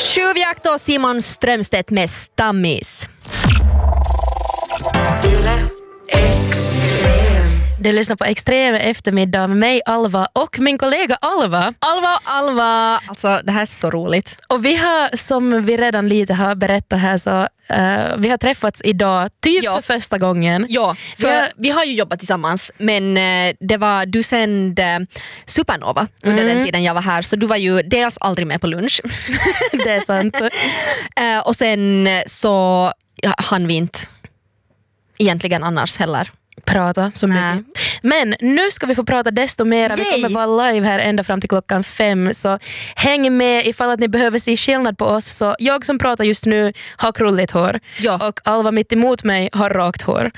Tjuvjakt och Simon Strömstedt med Stammis. Du lyssnar på Extrem eftermiddag med mig, Alva, och min kollega Alva. Alva. Alltså, det här är så roligt. Och vi har, som vi redan lite har berättat här, så vi har träffats idag för första gången. Ja, för vi har ju jobbat tillsammans, men det var du sände Supernova under den tiden jag var här, så du var ju dels aldrig med på lunch. Det är sant. Och sen så hann vi inte egentligen annars heller prata så mycket. Men nu ska vi få prata desto mer. Vi kommer vara live här ända fram till 5:00, så häng med ifall att ni behöver se skillnad på oss. Så jag som pratar just nu har krulligt hår och Alva mitt emot mig har rakt hår.